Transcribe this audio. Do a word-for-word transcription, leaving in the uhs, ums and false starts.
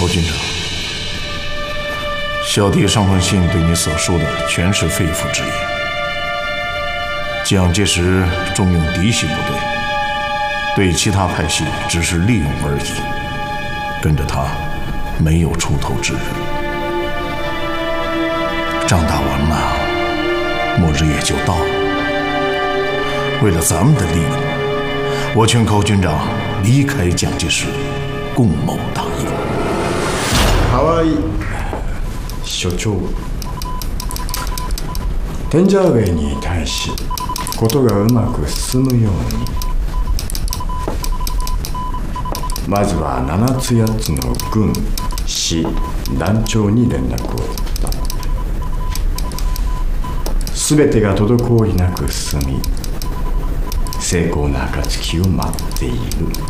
高军长，小弟上封信对你所说的全是肺腑之言。蒋介石重用嫡系部队，对其他派系只是利用而已，跟着他没有出头之日。仗打完了，末日也就到了。为了咱们的利益，我劝高军长离开蒋介石，共谋大义。 河合所長、天井上に対しことがうまく進むように、まずは七つ八つの軍、師、団長に連絡を取った。全てが滞りなく進み、成功な暁を待っている。